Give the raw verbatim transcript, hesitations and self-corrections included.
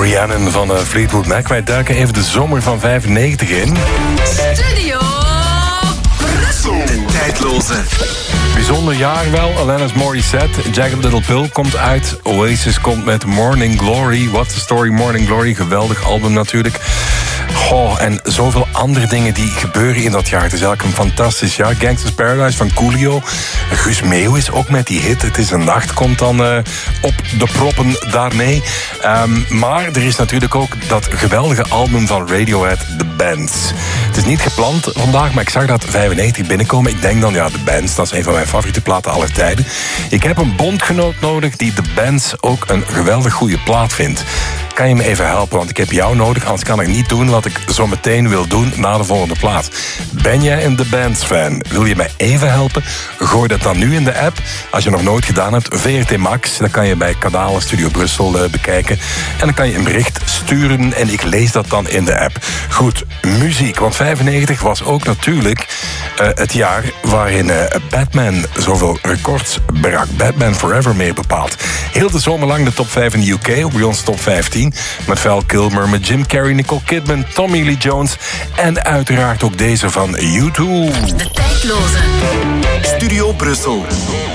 Rhiannon van uh, Fleetwood Mac. Wij duiken even de zomer van vijfennegentig in. Studio Brussel. De tijdloze. Bijzonder jaar wel. Alanis Morissette, Jagged Little Pill komt uit. Oasis komt met Morning Glory. What's the Story, Morning Glory. Geweldig album natuurlijk. Goh, en zoveel andere dingen die gebeuren in dat jaar. Het is eigenlijk een fantastisch jaar. Gangsta's Paradise van Coolio. Guus Meeuwis is ook met die hit. Het is een nacht, komt dan uh, op de proppen daarmee. Um, maar er is natuurlijk ook dat geweldige album van Radiohead, The Bands. Het is niet gepland vandaag, maar ik zag dat vijfennegentig binnenkomen. Ik denk dan, ja, The Bands, dat is een van mijn favoriete platen aller tijden. Ik heb een bondgenoot nodig die The Bands ook een geweldig goede plaat vindt. Kan je me even helpen, want ik heb jou nodig, anders kan ik niet doen wat ik zo meteen wil doen na de volgende plaat. Ben jij een The Bands fan? Wil je mij even helpen? Gooi dat dan nu in de app. Als je nog nooit gedaan hebt, V R T Max, dan kan je bij kanalen Studio Brussel uh, bekijken. En dan kan je een bericht sturen en ik lees dat dan in de app. Goed, muziek, want vijfennegentig was ook natuurlijk uh, het jaar waarin uh, Batman zoveel records brak. Batman Forever mee bepaald. Heel de zomer lang de top vijf in de U K, bij ons top vijftien. Met Val Kilmer, met Jim Carrey, Nicole Kidman, Tommy Lee Jones en uiteraard ook deze van U twee. De tijdloze. Studio Brussel.